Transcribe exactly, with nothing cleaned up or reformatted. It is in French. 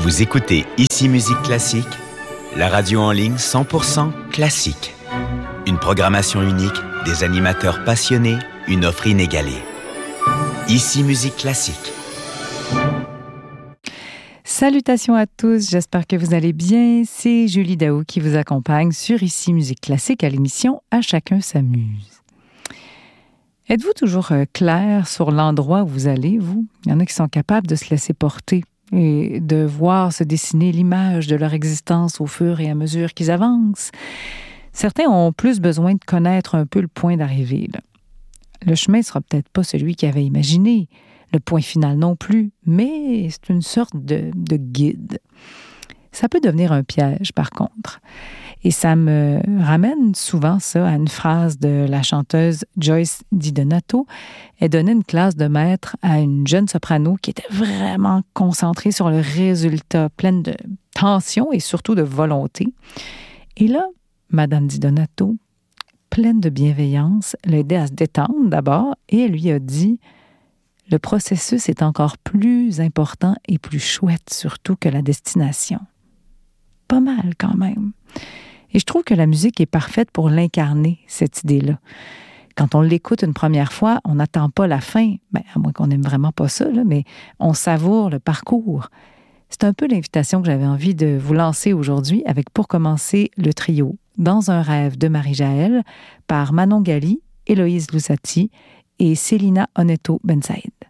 Vous écoutez Ici Musique Classique, la radio en ligne cent pour cent classique. Une programmation unique, des animateurs passionnés, une offre inégalée. Ici Musique Classique. Salutations à tous, j'espère que vous allez bien. C'est Julie Daou qui vous accompagne sur Ici Musique Classique à l'émission « À chacun s'amuse ». Êtes-vous toujours clair sur l'endroit où vous allez, vous? Il y en a qui sont capables de se laisser porter et de voir se dessiner l'image de leur existence au fur et à mesure qu'ils avancent. Certains ont plus besoin de connaître un peu le point d'arrivée, là. Le chemin ne sera peut-être pas celui qu'ils avaient imaginé, le point final non plus, mais c'est une sorte de, de guide. Ça peut devenir un piège, par contre. Et ça me ramène souvent ça à une phrase de la chanteuse Joyce DiDonato. Elle donnait une classe de maître à une jeune soprano qui était vraiment concentrée sur le résultat, pleine de tension et surtout de volonté. Et là, Madame DiDonato, pleine de bienveillance, l'aidait à se détendre d'abord et elle lui a dit « Le processus est encore plus important et plus chouette surtout que la destination. » Pas mal quand même. Et je trouve que la musique est parfaite pour l'incarner, cette idée-là. Quand on l'écoute une première fois, on n'attend pas la fin, ben, à moins qu'on n'aime vraiment pas ça, là, mais on savoure le parcours. C'est un peu l'invitation que j'avais envie de vous lancer aujourd'hui avec, pour commencer, le trio « Dans un rêve » de Marie-Jaël par Manon Gali, Héloïse Loussati et Célina Onetto-Bensaïd.